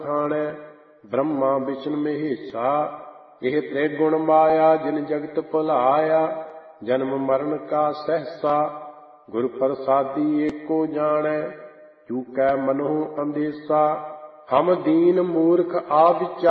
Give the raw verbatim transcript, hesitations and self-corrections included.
ਖਾਣੈ। ਬ੍ਰਹਮਾ ਵਿਸ਼ਨ ਮਹੇਸ਼ਾ ਇਹ ਤ੍ਰਿਗੁਣ ਮਾਇਆ ਜਿਨ ਜਗਤ ਭੁਲਾਇਆ। ਜਨਮ ਮਰਨ ਕਾ ਸਹਿਸਾ ਗੁਰ ਪ੍ਰਸਾਦੀ ਏਕੋ ਜਾਣੈ। ਚੂਕੈ ਮਨਹੁ ਅੰਦੇਸਾ ਹਮ ਦੀਨ ਮੂਰਖ ਆ ਵਿਚਾਰ।